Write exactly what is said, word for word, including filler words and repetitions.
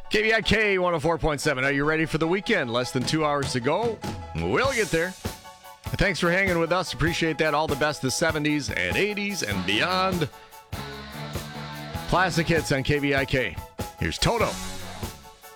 K V I K one oh four point seven. Are you ready for the weekend? Less than two hours to go. We'll get there. Thanks for hanging with us. Appreciate that. All the best the seventies and eighties and beyond. Classic hits on K V I K. Here's Toto.